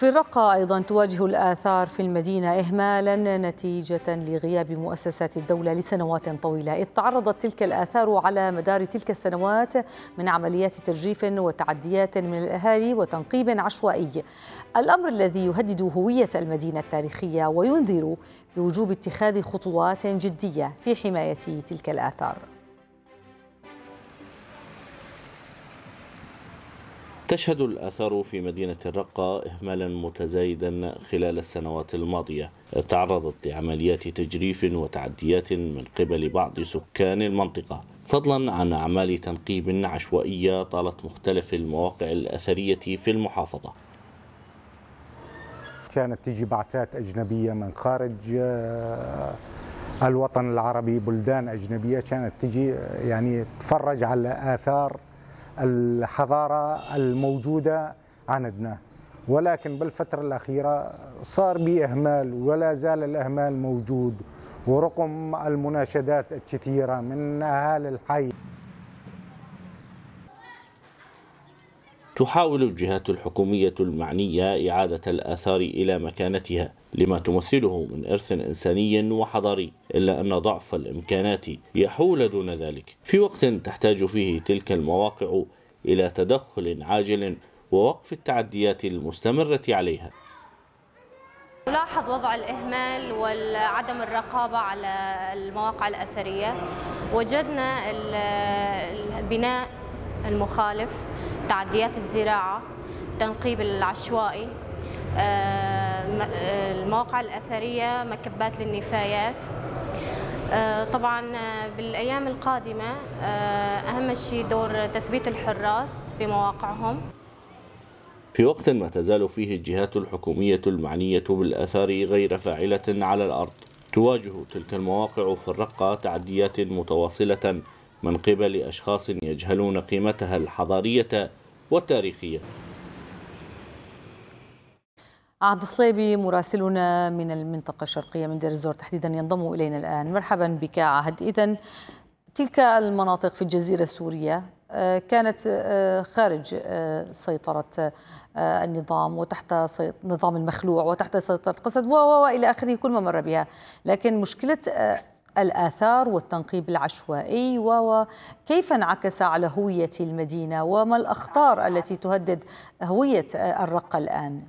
في الرقة أيضا تواجه الآثار في المدينة إهمالا نتيجة لغياب مؤسسات الدولة لسنوات طويلة، إذ تعرضت تلك الآثار على مدار تلك السنوات من عمليات تجريف وتعديات من الأهالي وتنقيب عشوائي، الأمر الذي يهدد هوية المدينة التاريخية وينذر بوجوب اتخاذ خطوات جدية في حماية تلك الآثار. تشهد الآثار في مدينة الرقة إهمالا متزايدا خلال السنوات الماضية، تعرضت لعمليات تجريف وتعديات من قبل بعض سكان المنطقة، فضلا عن أعمال تنقيب عشوائية طالت مختلف المواقع الأثرية في المحافظة. كانت تجي بعثات أجنبية من خارج الوطن العربي، بلدان أجنبية كانت تجي يعني تفرج على آثار الحضارة الموجودة عندنا، ولكن بالفترة الأخيرة صار بإهمال ولا زال الإهمال موجود، ورغم المناشدات الكثيرة من أهالي الحي. تحاول الجهات الحكومية المعنية إعادة الآثار إلى مكانتها لما تمثله من إرث إنساني وحضاري، إلا أن ضعف الإمكانات يحول دون ذلك في وقت تحتاج فيه تلك المواقع إلى تدخل عاجل ووقف التعديات المستمرة عليها. نلاحظ وضع الإهمال وعدم الرقابة على المواقع الأثرية. وجدنا البناء المخالف، تعديات الزراعة، التنقيب العشوائي، المواقع الأثرية، مكبات للنفايات. طبعا بالأيام القادمة أهم شيء دور تثبيت الحراس في مواقعهم. في وقت ما تزال فيه الجهات الحكومية المعنية بالآثار غير فاعلة على الأرض، تواجه تلك المواقع في الرقة تعديات متواصلة من قبل أشخاص يجهلون قيمتها الحضارية والتاريخية. عهد الصليبي مراسلنا من المنطقة الشرقية من دير الزور تحديدا ينضم إلينا الآن. مرحبا بك عهد. إذن تلك المناطق في الجزيرة السورية كانت خارج سيطرة النظام وتحت نظام المخلوع وتحت سيطرة قسد وإلى آخره كل ما مر بها، لكن مشكلة الآثار والتنقيب العشوائي وكيف انعكس على هوية المدينة وما الأخطار التي تهدد هوية الرقة الآن؟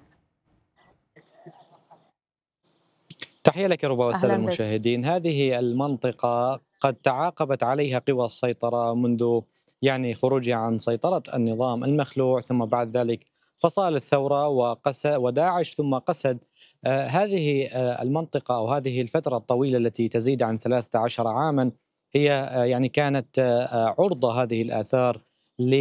تحية لك ربا والسادة المشاهدين. هذه المنطقة قد تعاقبت عليها قوى السيطرة منذ خروجها عن سيطرة النظام المخلوع، ثم بعد ذلك فصائل الثورة وداعش ثم قسد. هذه المنطقة أو هذه الفترة الطويلة التي تزيد عن 13 عاما هي كانت عرضة هذه الآثار ل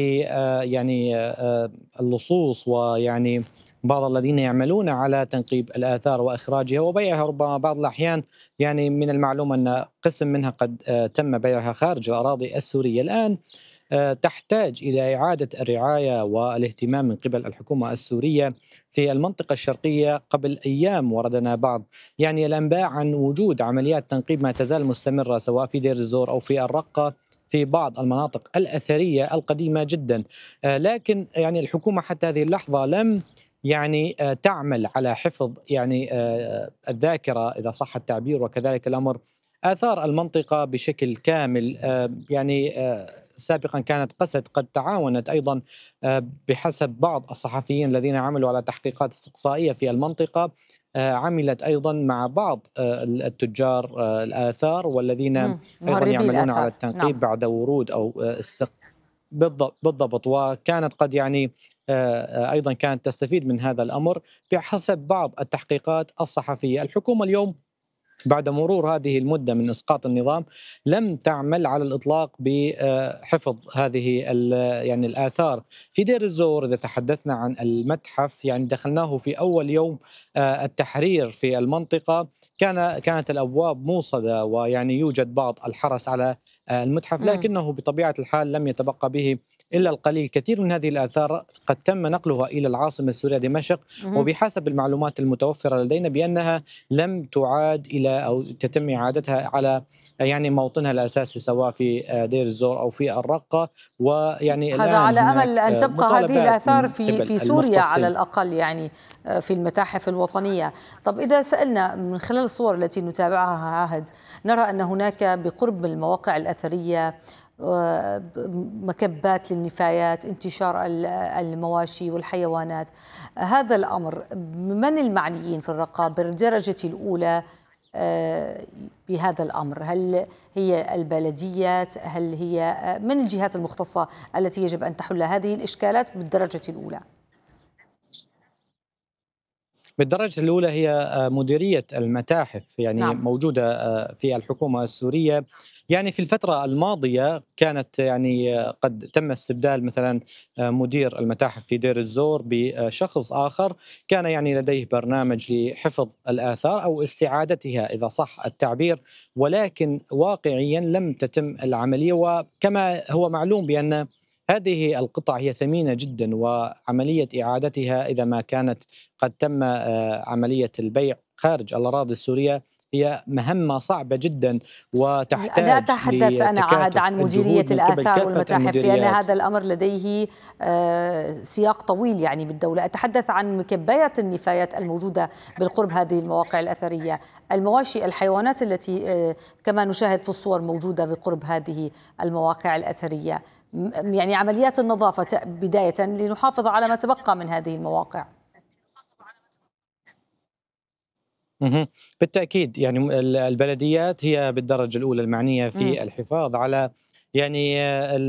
اللصوص بعض الذين يعملون على تنقيب الآثار وإخراجها وبيعها، ربما بعض الأحيان من المعلوم أن قسم منها قد تم بيعها خارج الأراضي السورية. الآن تحتاج إلى إعادة الرعاية والاهتمام من قبل الحكومة السورية في المنطقة الشرقية. قبل أيام وردنا بعض الأنباء عن وجود عمليات تنقيب ما تزال مستمرة سواء في دير الزور أو في الرقة في بعض المناطق الأثرية القديمة جدا، لكن الحكومة حتى هذه اللحظة لم تعمل على حفظ الذاكرة إذا صح التعبير، وكذلك الأمر آثار المنطقة بشكل كامل. سابقا كانت قسد قد تعاونت أيضا بحسب بعض الصحفيين الذين عملوا على تحقيقات استقصائية في المنطقة، عملت أيضا مع بعض التجار الآثار والذين أيضا يعملون على التنقيب بعد ورود أو بالضبط. وكانت قد أيضا كانت تستفيد من هذا الأمر بحسب بعض التحقيقات الصحفية. الحكومة اليوم بعد مرور هذه المدة من إسقاط النظام لم تعمل على الإطلاق بحفظ هذه الآثار. في دير الزور إذا تحدثنا عن المتحف دخلناه في أول يوم التحرير في المنطقة، كانت الأبواب موصدة يوجد بعض الحرس على المتحف، لكنه بطبيعة الحال لم يتبقى به إلا القليل. كثير من هذه الآثار قد تم نقلها إلى العاصمة السورية دمشق، وبحسب المعلومات المتوفرة لدينا بأنها لم تعاد إلى أو تتم إعادتها على يعني موطنها الأساسي، سواء في دير الزور أو في الرقة. ويعني هذا الآن على أمل هناك أن تبقى هذه مطالبات الآثار من في قبل سوريا على المختصين. الأقل، يعني في المتاحف الوطنية. طب إذا سألنا من خلال الصور التي نتابعها عاهد، نرى أن هناك بقرب من المواقع الأثرية مكبات للنفايات، انتشار المواشي والحيوانات. هذا الأمر من المعنيين في الرقة بالدرجة الأولى بهذا الأمر؟ هل هي البلديات؟ هل هي من الجهات المختصة التي يجب أن تحل هذه الإشكالات بالدرجة الأولى؟ بالدرجة الأولى هي مديرية المتاحف، يعني نعم. موجودة في الحكومة السورية. يعني في الفترة الماضية كانت يعني قد تم استبدال مثلا مدير المتاحف في دير الزور بشخص آخر كان يعني لديه برنامج لحفظ الآثار أو استعادتها إذا صح التعبير، ولكن واقعيا لم تتم العملية. وكما هو معلوم بأن هذه القطع هي ثمينة جدا، وعملية إعادتها إذا ما كانت قد تم عملية البيع خارج الأراضي السورية هي مهمة صعبة جدا، لا وتحتاج أتحدث أنا عاد لتكاتف عن مديرية الجهود من قبل الآثار كافة والمتاحف، لأن المديريات. هذا الأمر لديه سياق طويل يعني بالدولة. أتحدث عن مكبايات النفايات الموجودة بالقرب هذه المواقع الأثرية، المواشي، الحيوانات التي كما نشاهد في الصور موجودة بقرب هذه المواقع الأثرية، يعني عمليات النظافة بداية لنحافظ على ما تبقى من هذه المواقع. بالتأكيد، يعني البلديات هي بالدرجة الأولى المعنية في الحفاظ على يعني